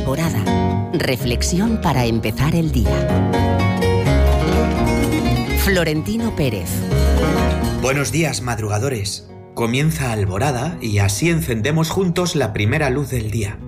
Alborada. Reflexión para empezar el día. Florentino Pérez. Buenos días, madrugadores. Comienza Alborada y así encendemos juntos la primera luz del día.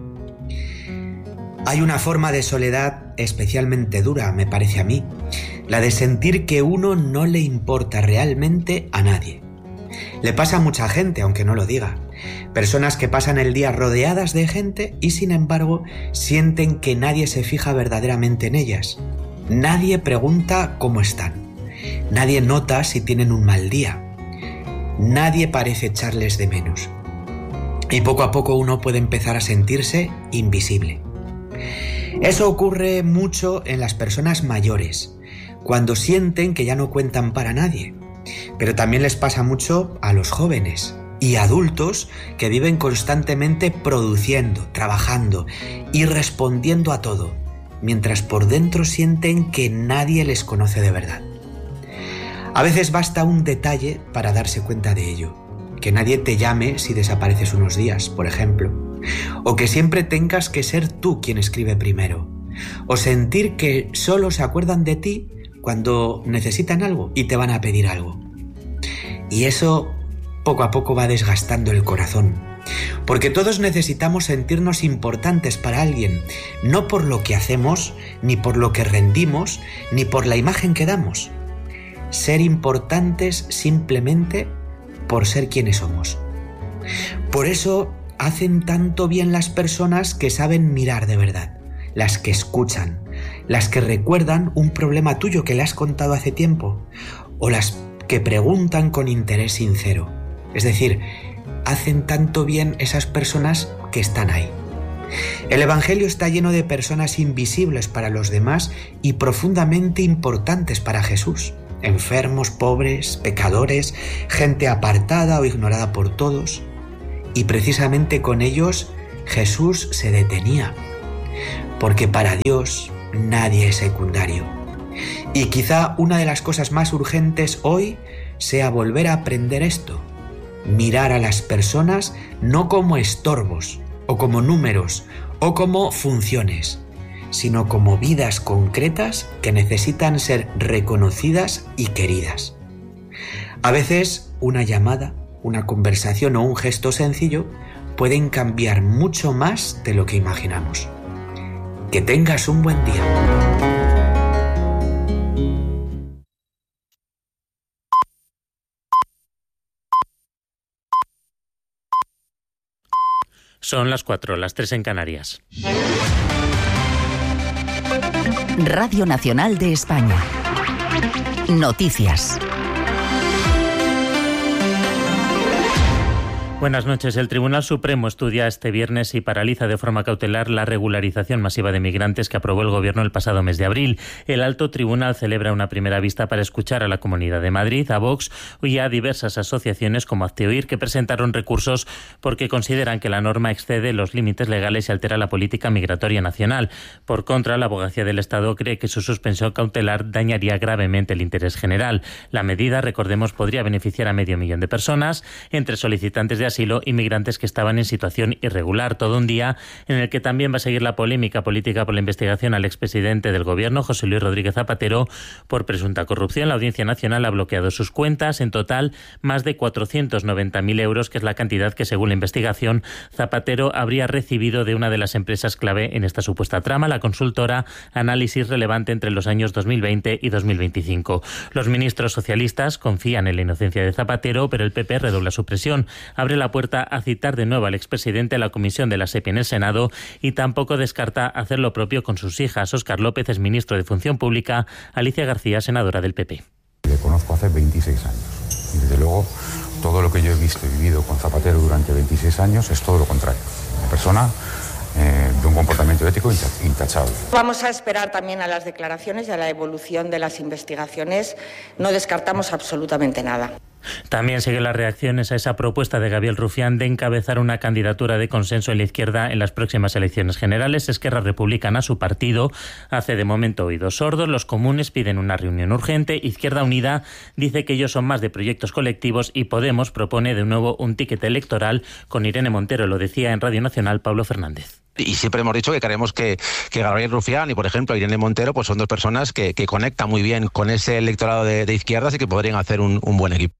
Hay una forma de soledad especialmente dura, me parece a mí, la de sentir que uno no le importa realmente a nadie. Le pasa a mucha gente, aunque no lo diga. Personas que pasan el día rodeadas de gente y sin embargo sienten que nadie se fija verdaderamente en ellas. Nadie pregunta cómo están. Nadie nota si tienen un mal día. Nadie parece echarles de menos. Y poco a poco uno puede empezar a sentirse invisible. Eso ocurre mucho en las personas mayores, cuando sienten que ya no cuentan para nadie. Pero también les pasa mucho a los jóvenes y adultos que viven constantemente produciendo, trabajando y respondiendo a todo, mientras por dentro sienten que nadie les conoce de verdad. A veces basta un detalle para darse cuenta de ello. Que nadie te llame si desapareces unos días, por ejemplo. O que siempre tengas que ser tú quien escribe primero. O sentir que solo se acuerdan de ti cuando necesitan algo y te van a pedir algo. Y eso poco a poco va desgastando el corazón. Porque todos necesitamos sentirnos importantes para alguien, no por lo que hacemos, ni por lo que rendimos, ni por la imagen que damos. Ser importantes simplemente por ser quienes somos. Por eso hacen tanto bien las personas que saben mirar de verdad, las que escuchan, las que recuerdan un problema tuyo que le has contado hace tiempo, o las que preguntan con interés sincero. Es decir, hacen tanto bien esas personas que están ahí. El Evangelio está lleno de personas invisibles para los demás y profundamente importantes para Jesús. Enfermos, pobres, pecadores, gente apartada o ignorada por todos. Y precisamente con ellos Jesús se detenía, porque para Dios nadie es secundario. Y quizá una de las cosas más urgentes hoy sea volver a aprender esto, mirar a las personas no como estorbos, o como números, o como funciones, sino como vidas concretas que necesitan ser reconocidas y queridas. A veces una llamada, una conversación o un gesto sencillo pueden cambiar mucho más de lo que imaginamos. Que tengas un buen día. Son las 4, las 3 en Canarias. Radio Nacional de España. Noticias. Buenas noches. El Tribunal Supremo estudia este viernes y paraliza de forma cautelar la regularización masiva de migrantes que aprobó el Gobierno el pasado mes de abril. El Alto Tribunal celebra una primera vista para escuchar a la Comunidad de Madrid, a Vox y a diversas asociaciones como Hazte Oír, que presentaron recursos porque consideran que la norma excede los límites legales y altera la política migratoria nacional. Por contra, la Abogacía del Estado cree que su suspensión cautelar dañaría gravemente el interés general. La medida, recordemos, podría beneficiar a 500.000 de personas, entre solicitantes de asilo y migrantes que estaban en situación irregular. Todo un día en el que también va a seguir la polémica política por la investigación al expresidente del Gobierno, José Luis Rodríguez Zapatero, por presunta corrupción. La Audiencia Nacional ha bloqueado sus cuentas. En total, más de 490.000 euros, que es la cantidad que, según la investigación, Zapatero habría recibido de una de las empresas clave en esta supuesta trama, la consultora Análisis Relevante, entre los años 2020 y 2025. Los ministros socialistas confían en la inocencia de Zapatero, pero el PP redobla su presión. Abre la puerta a citar de nuevo al expresidente a la comisión de la SEPI en el Senado y tampoco descarta hacer lo propio con sus hijas. Óscar López es ministro de Función Pública, Alicia García, senadora del PP. Le conozco hace 26 años y desde luego todo lo que yo he visto y vivido con Zapatero durante 26 años es todo lo contrario. Una persona de un comportamiento ético intachable. Vamos a esperar también a las declaraciones y a la evolución de las investigaciones. No descartamos absolutamente nada. También siguen las reacciones a esa propuesta de Gabriel Rufián de encabezar una candidatura de consenso en la izquierda en las próximas elecciones generales. Esquerra Republicana, su partido, hace de momento oídos sordos. Los comunes piden una reunión urgente. Izquierda Unida dice que ellos son más de proyectos colectivos y Podemos propone de nuevo un ticket electoral con Irene Montero. Lo decía en Radio Nacional Pablo Fernández. Y siempre hemos dicho que creemos que Gabriel Rufián y, por ejemplo, Irene Montero pues son dos personas que conectan muy bien con ese electorado de izquierdas y que podrían hacer un buen equipo.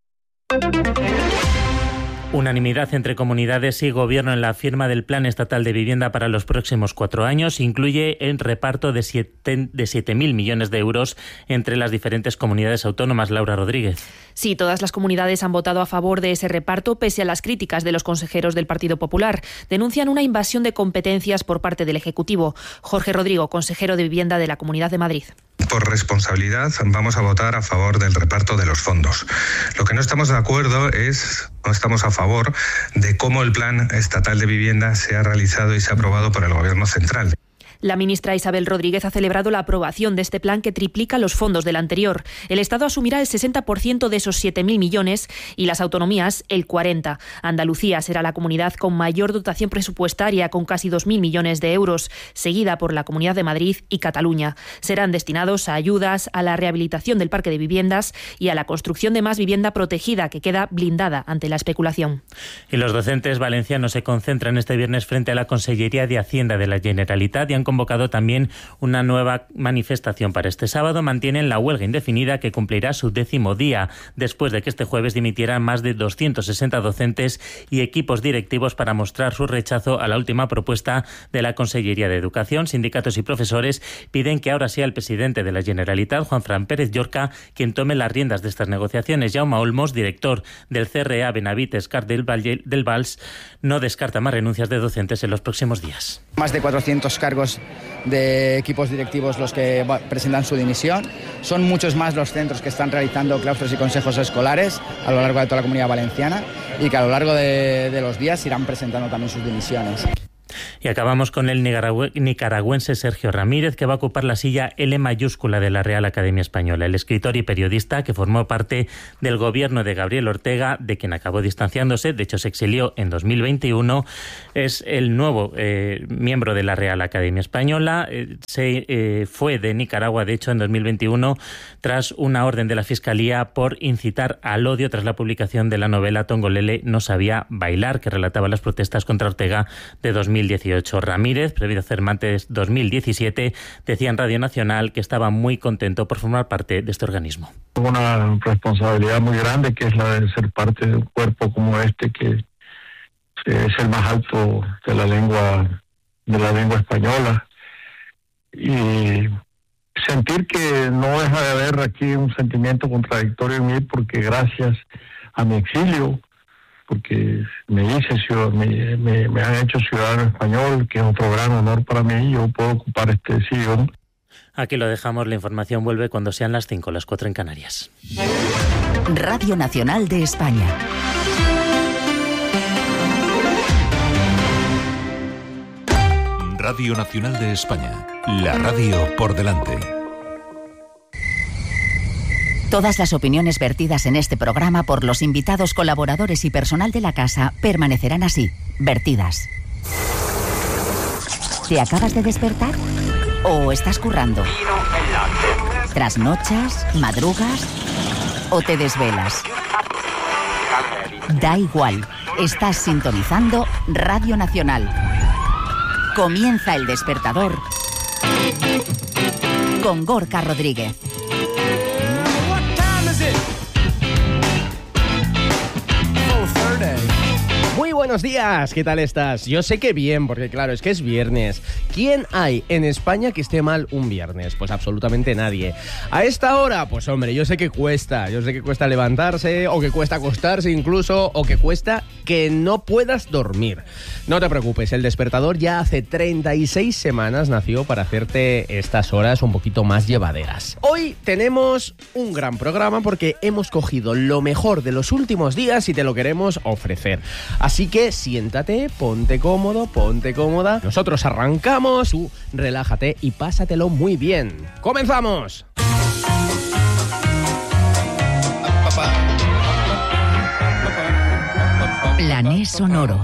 Unanimidad entre comunidades y gobierno en la firma del Plan Estatal de Vivienda para los próximos 4 años. Incluye el reparto de 7.000 millones de euros entre las diferentes comunidades autónomas. Laura Rodríguez. Sí, todas las comunidades han votado a favor de ese reparto, pese a las críticas de los consejeros del Partido Popular. Denuncian una invasión de competencias por parte del Ejecutivo. Jorge Rodrigo, consejero de Vivienda de la Comunidad de Madrid. Por responsabilidad vamos a votar a favor del reparto de los fondos. Lo que no estamos de acuerdo no estamos a favor de cómo el Plan Estatal de Vivienda se ha realizado y se ha aprobado por el Gobierno central. La ministra Isabel Rodríguez ha celebrado la aprobación de este plan que triplica los fondos del anterior. El Estado asumirá el 60% de esos 7.000 millones y las autonomías el 40%. Andalucía será la comunidad con mayor dotación presupuestaria, con casi 2.000 millones de euros, seguida por la Comunidad de Madrid y Cataluña. Serán destinados a ayudas a la rehabilitación del parque de viviendas y a la construcción de más vivienda protegida, que queda blindada ante la especulación. Y los docentes valencianos se concentran este viernes frente a la Consellería de Hacienda de la Generalitat y han convocado también una nueva manifestación para este sábado. Mantienen la huelga indefinida, que cumplirá su 10º día, después de que este jueves dimitieran más de 260 docentes y equipos directivos para mostrar su rechazo a la última propuesta de la Consellería de Educación. Sindicatos y profesores piden que ahora sea el presidente de la Generalitat, Juanfran Pérez Llorca, quien tome las riendas de estas negociaciones. Jaume Olmos, director del CRA Benavites Car del Vals, no descarta más renuncias de docentes en los próximos días. Más de 400 cargos de equipos directivos los que presentan su dimisión. Son muchos más los centros que están realizando claustros y consejos escolares a lo largo de toda la Comunidad Valenciana y que a lo largo de los días irán presentando también sus dimisiones. Y acabamos con el nicaragüense Sergio Ramírez, que va a ocupar la silla L mayúscula de la Real Academia Española. El escritor y periodista, que formó parte del gobierno de Gabriel Ortega, de quien acabó distanciándose, de hecho se exilió en 2021, es el nuevo miembro de la Real Academia Española. Se fue de Nicaragua, de hecho, en 2021, tras una orden de la Fiscalía por incitar al odio tras la publicación de la novela Tongolele no sabía bailar, que relataba las protestas contra Ortega de 2018. Ramírez, previo Cervantes 2017, decía en Radio Nacional que estaba muy contento por formar parte de este organismo. Una responsabilidad muy grande, que es la de ser parte de un cuerpo como este, que es el más alto de la lengua española, y sentir que no deja de haber aquí un sentimiento contradictorio en mí, porque gracias a mi exilio, porque me han hecho ciudadano español, que es otro gran honor para mí, yo puedo ocupar este sillón. Aquí lo dejamos, la información vuelve cuando sean las 5, las 4 en Canarias. Radio Nacional de España. Radio Nacional de España, la radio por delante. Todas las opiniones vertidas en este programa por los invitados, colaboradores y personal de la casa permanecerán así, vertidas. ¿Te acabas de despertar? ¿O estás currando? ¿Trasnochas? ¿Madrugas? ¿O te desvelas? Da igual, estás sintonizando Radio Nacional. Comienza El Despertador con Gorka Rodríguez. Muy buenos días, ¿qué tal estás? Yo sé que bien, porque claro, es que es viernes. ¿Quién hay en España que esté mal un viernes? Pues absolutamente nadie. A esta hora, pues hombre, yo sé que cuesta levantarse, o que cuesta acostarse incluso, o que cuesta que no puedas dormir. No te preocupes, El Despertador ya hace 36 semanas nació para hacerte estas horas un poquito más llevaderas. Hoy tenemos un gran programa porque hemos cogido lo mejor de los últimos días y te lo queremos ofrecer. Así que siéntate, ponte cómodo, ponte cómoda. Nosotros arrancamos, tú relájate y pásatelo muy bien. ¡Comenzamos! Plané Sonoro.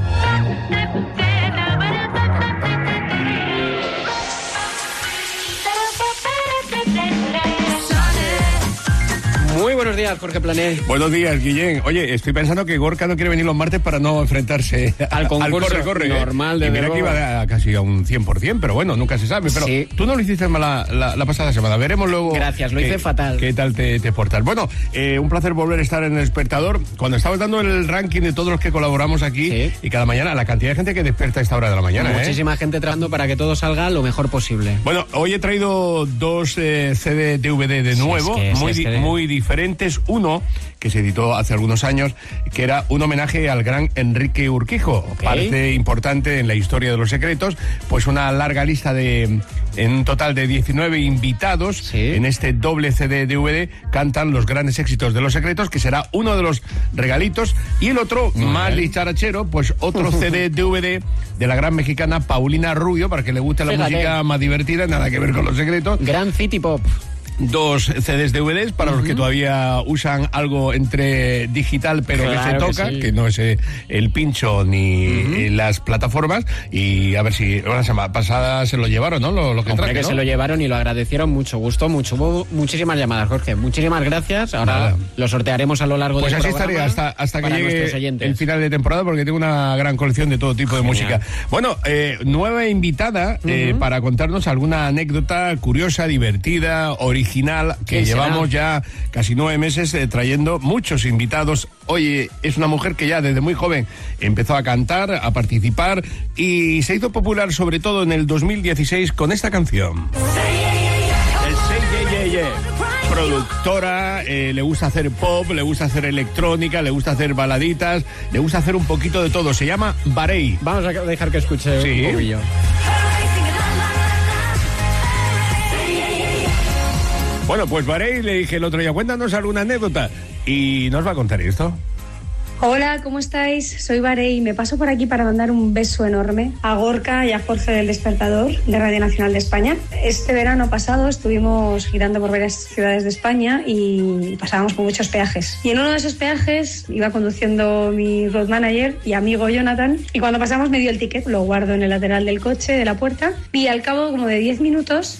Muy buenos días, Jorge Plané. Buenos días, Guillén. Oye, estoy pensando que Gorka no quiere venir los martes para no enfrentarse al concurso corre, normal. Y mira que iba casi a un 100%, pero bueno, nunca se sabe. Pero sí. Tú no lo hiciste mal la pasada semana. Veremos luego. Gracias, lo hice fatal. ¿Qué tal te portas? Bueno, un placer volver a estar en El Despertador. Cuando estabas dando el ranking de todos los que colaboramos aquí, y cada mañana, la cantidad de gente que despierta a esta hora de la mañana. Muchísima gente trabajando para que todo salga lo mejor posible. Bueno, hoy he traído 2 CD DVD de nuevo, muy diferentes. Uno que se editó hace algunos años, que era un homenaje al gran Enrique Urquijo, parte importante en la historia de Los Secretos, pues una larga lista en un total de 19 invitados en este doble CD DVD cantan los grandes éxitos de Los Secretos, que será uno de los regalitos, y el otro, más dicharachero, pues otro CD DVD de la gran mexicana Paulina Rubio, para que le guste la música más divertida, nada que ver con Los Secretos. Gran City Pop. 2 CDs DVDs para los que todavía usan algo entre digital pero que se toca, que no es el pincho ni las plataformas, y a ver si la semana pasada se lo llevaron, ¿no? Lo que traje, que ¿no? Se lo llevaron y lo agradecieron mucho, gustó mucho. Hubo muchísimas llamadas, Jorge, muchísimas gracias. Ahora lo sortearemos a lo largo del programa. Pues así estaré hasta que llegue el final de temporada, porque tengo una gran colección de todo tipo de música. Bueno, nueva invitada para contarnos alguna anécdota curiosa, divertida, original, que llevamos ya casi 9 meses trayendo muchos invitados. Oye, es una mujer que ya desde muy joven empezó a cantar, a participar, y se hizo popular sobre todo en el 2016 con esta canción. El Say Yeah Yeah Yeah. Productora, le gusta hacer pop, le gusta hacer electrónica, le gusta hacer baladitas, le gusta hacer un poquito de todo. Se llama Varey. Vamos a dejar que escuche un poquillo. Bueno, pues Varey, le dije el otro día, cuéntanos alguna anécdota, y nos va a contar esto. Hola, ¿cómo estáis? Soy Varey y me paso por aquí para mandar un beso enorme a Gorka y a Jorge del Despertador de Radio Nacional de España. Este verano pasado estuvimos girando por varias ciudades de España y pasábamos por muchos peajes. Y en uno de esos peajes iba conduciendo mi road manager y amigo Jonathan, y cuando pasamos me dio el ticket, lo guardo en el lateral del coche, de la puerta, y al cabo como de 10 minutos